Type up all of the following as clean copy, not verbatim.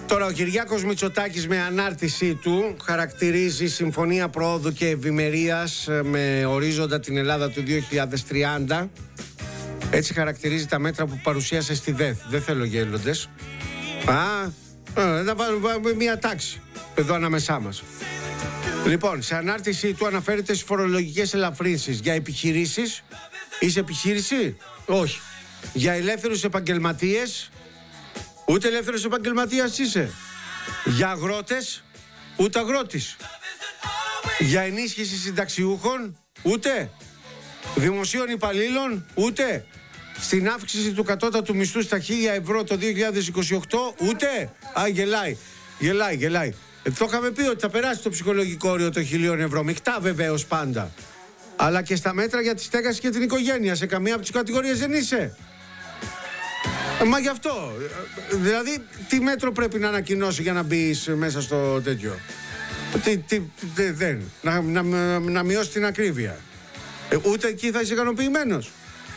Τώρα ο Κυριάκος Μητσοτάκης με ανάρτησή του χαρακτηρίζει συμφωνία προόδου και ευημερίας με ορίζοντα την Ελλάδα του 2030. Έτσι χαρακτηρίζει τα μέτρα που παρουσίασε στη ΔΕΘ. Δεν θέλω γέλοντες. Να βάλουμε μια τάξη εδώ ανάμεσά μας. Λοιπόν, σε ανάρτησή του αναφέρεται στις φορολογικές ελαφρύνσεις για επιχειρήσεις. Είσαι επιχείρηση? Όχι. Για ελεύθερους επαγγελματίες? Ούτε ελεύθερος επαγγελματίας είσαι. Για αγρότες? Ούτε αγρότης. Για ενίσχυση συνταξιούχων? Ούτε. Δημοσίων υπαλλήλων? Ούτε. Στην αύξηση του κατώτατου μισθού στα 1.000 ευρώ το 2028? Ούτε. Γελάει. Το είχαμε πει ότι θα περάσει το ψυχολογικό όριο των 1.000 ευρώ. Μεικτά βεβαίως πάντα. Αλλά και στα μέτρα για τη στέγαση και την οικογένεια. Σε καμία από τις κατηγορίες δεν είσαι. Μα γι' αυτό. Δηλαδή, τι μέτρο πρέπει να ανακοινώσει για να μπει μέσα στο τέτοιο? Να μειώσει την ακρίβεια. Ούτε εκεί θα είσαι ικανοποιημένος.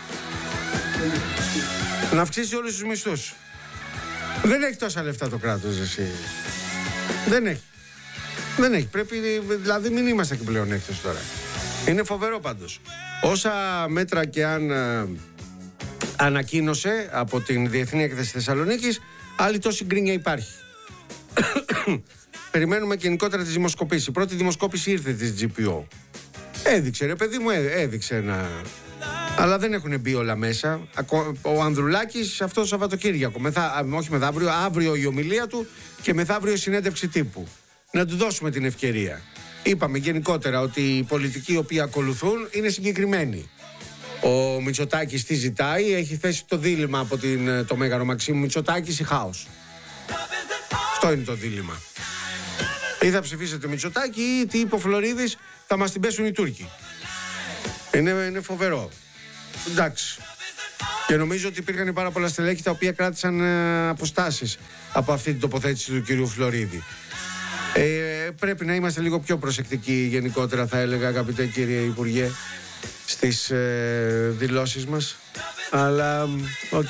Να αυξήσει όλους τους μισθούς. Δεν έχει τόσα λεφτά το κράτος, εσύ. Δεν έχει. Πρέπει, δηλαδή, μην είμαστε και πλέον έκτος τώρα. Είναι φοβερό πάντως. Όσα μέτρα και αν ανακοίνωσε από την Διεθνή Έκθεση Θεσσαλονίκης, άλλη τόση γκρίνια υπάρχει. Περιμένουμε γενικότερα τις δημοσκοπήσεις. Η πρώτη δημοσκόπηση ήρθε της GPO. Έδειξε, ρε παιδί μου, έδειξε να... Αλλά δεν έχουν μπει όλα μέσα. Ο Ανδρουλάκης αυτό το Σαββατοκύριακο, όχι μεθαύριο, αύριο η ομιλία του και μεθαύριο η συνέντευξη τύπου. Να του δώσουμε την ευκαιρία. Είπαμε γενικότερα ότι οι πολιτικοί οι οποίοι ακολουθούν είναι συγκεκριμένοι. Ο Μητσοτάκης τι ζητάει? Έχει θέσει το δίλημμα από το Μέγαρο Μαξίμου Μητσοτάκης ή χάος. Αυτό είναι το δίλημμα. Ή θα ψηφίσετε Μητσοτάκη ή τι είπε ο Φλωρίδης, θα μας την πέσουν οι Τούρκοι. Είναι φοβερό. Εντάξει. Και νομίζω ότι υπήρχαν πάρα πολλά στελέχη τα οποία κράτησαν αποστάσεις από αυτή την τοποθέτηση του κυρίου Φλωρίδη. Πρέπει να είμαστε λίγο πιο προσεκτικοί γενικότερα, θα έλεγα, αγαπητέ κύριε Υπουργέ, στις δηλώσεις μας. Αλλά, οκ.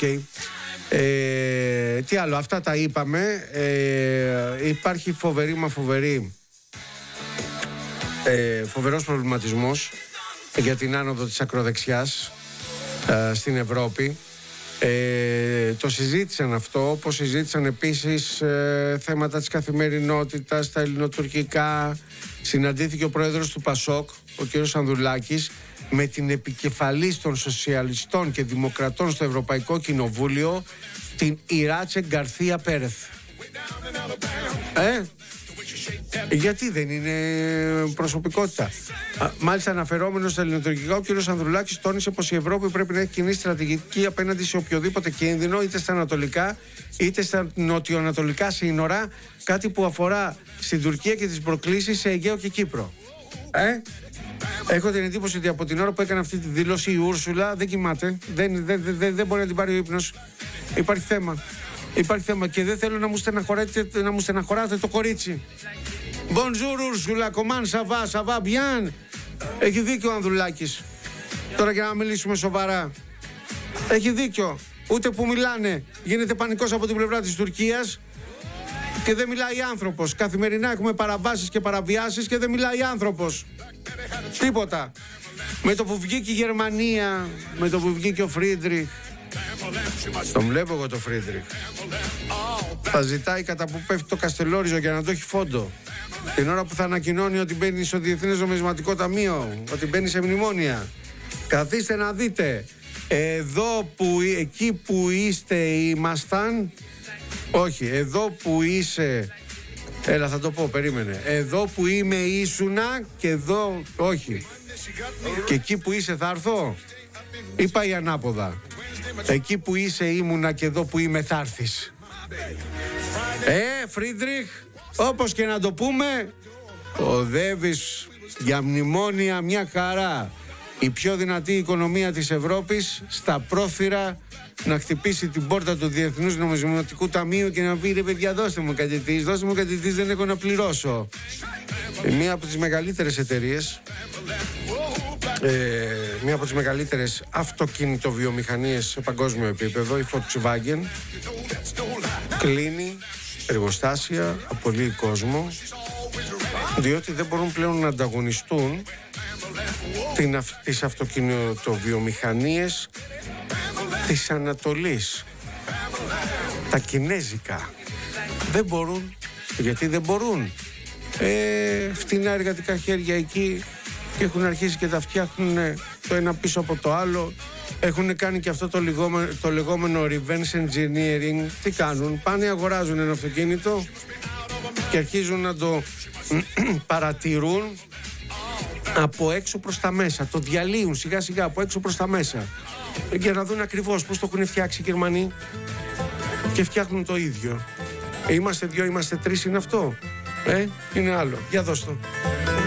Τι άλλο, αυτά τα είπαμε. Υπάρχει φοβερός προβληματισμός για την άνοδο της ακροδεξιάς στην Ευρώπη. Το συζήτησαν αυτό, όπως συζήτησαν επίσης θέματα της καθημερινότητας, τα ελληνοτουρκικά. Συναντήθηκε ο πρόεδρος του ΠΑΣΟΚ, ο κ. Ανδρουλάκης, με την επικεφαλής των σοσιαλιστών και δημοκρατών στο Ευρωπαϊκό Κοινοβούλιο, την Ιράτσε Γκαρθία Πέρεθ. Γιατί δεν είναι προσωπικότητα? Μάλιστα, αναφερόμενος στα ελληνοτουρκικά, ο κ. Ανδρουλάκης τόνισε πως η Ευρώπη πρέπει να έχει κοινή στρατηγική απέναντι σε οποιοδήποτε κίνδυνο, είτε στα ανατολικά είτε στα νοτιοανατολικά σύνορα, κάτι που αφορά στην Τουρκία και τις προκλήσεις σε Αιγαίο και Κύπρο. Έχω την εντύπωση ότι από την ώρα που έκανε αυτή τη δήλωση η Ούρσουλα δεν κοιμάται, δεν μπορεί να την πάρει ο ύπνος. Υπάρχει θέμα και δεν θέλω να μου στεναχωράτε το κορίτσι. Bonjour Ursula, comment ça va bien? Έχει δίκιο ο Ανδρουλάκης. Τώρα για να μιλήσουμε σοβαρά, έχει δίκιο. Ούτε που μιλάνε γίνεται πανικός από την πλευρά της Τουρκίας και δεν μιλάει άνθρωπος. Καθημερινά έχουμε παραβάσεις και παραβιάσεις και δεν μιλάει άνθρωπος. Τίποτα. Με το που βγήκε η Γερμανία, με το που βγήκε ο Φρίντριχ, τον βλέπω εγώ το Φρίντριχ, θα ζητάει κατά που πέφτει το Καστελόριζο για να το έχει φόντο. Την ώρα που θα ανακοινώνει ότι μπαίνει στο Διεθνές Νομισματικό Ταμείο, ότι μπαίνει σε μνημόνια. Καθίστε να δείτε. Εκεί που είστε ήμασταν. Όχι, εδώ που είσαι. Έλα, θα το πω, περίμενε. Εδώ που είμαι ήσουνα και εδώ όχι. Και εκεί που είσαι θα έρθω. Ή πάει ανάποδα? Εκεί που είσαι ήμουνα και εδώ που είμαι θα έρθεις. Φρίντριχ, όπως και να το πούμε, οδεύεις για μνημόνια μια χαρά. Η πιο δυνατή οικονομία της Ευρώπης στα πρόθυρα να χτυπήσει την πόρτα του Διεθνούς Νομισματικού Ταμείου και να πει: ρε παιδιά, δώστε μου κατητής, δεν έχω να πληρώσω. Μία από τις μεγαλύτερες εταιρείες, μία από τις μεγαλύτερες αυτοκινητοβιομηχανίες σε παγκόσμιο επίπεδο, η Volkswagen, κλείνει εργοστάσια, απολύει κόσμο, διότι δεν μπορούν πλέον να ανταγωνιστούν τις αυτοκινητοβιομηχανίες της Ανατολής, τα κινέζικα. Δεν μπορούν. Γιατί δεν μπορούν? Φτηνά εργατικά χέρια εκεί και έχουν αρχίσει και τα φτιάχνουν το ένα πίσω από το άλλο. Έχουν κάνει και αυτό το λεγόμενο reverse engineering. Τι κάνουν? Πάνε, αγοράζουν ένα αυτοκίνητο και αρχίζουν να το παρατηρούν από έξω προς τα μέσα. Το διαλύουν σιγά σιγά από έξω προς τα μέσα για να δουν ακριβώς πώς το έχουν φτιάξει οι Γερμανοί, και φτιάχνουν το ίδιο. Είμαστε 2, είμαστε 3, είναι αυτό? Είναι άλλο. Για δώσ' το.